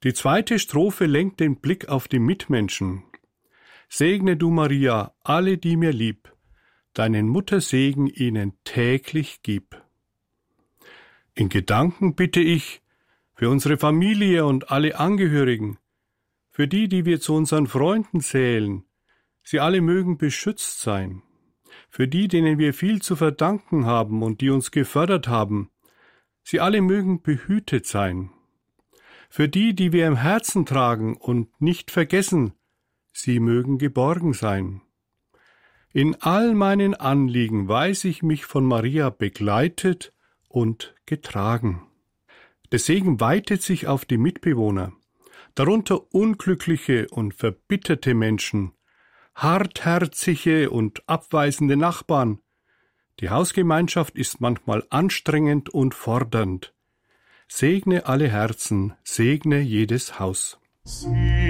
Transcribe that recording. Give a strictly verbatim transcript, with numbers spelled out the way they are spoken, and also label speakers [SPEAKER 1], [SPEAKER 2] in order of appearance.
[SPEAKER 1] Die zweite Strophe lenkt den Blick auf die Mitmenschen. Segne du, Maria, alle, die mir lieb, deinen Muttersegen ihnen täglich gib. In Gedanken bitte ich für unsere Familie und alle Angehörigen, für die, die wir zu unseren Freunden zählen, sie alle mögen beschützt sein. Für die, denen wir viel zu verdanken haben und die uns gefördert haben, sie alle mögen behütet sein. Für die, die wir im Herzen tragen und nicht vergessen, sie mögen geborgen sein. In all meinen Anliegen weiß ich mich von Maria begleitet und getragen. Der Segen weitet sich auf die Mitbewohner, darunter unglückliche und verbitterte Menschen, hartherzige und abweisende Nachbarn. Die Hausgemeinschaft ist manchmal anstrengend und fordernd. Segne alle Herzen, segne jedes Haus.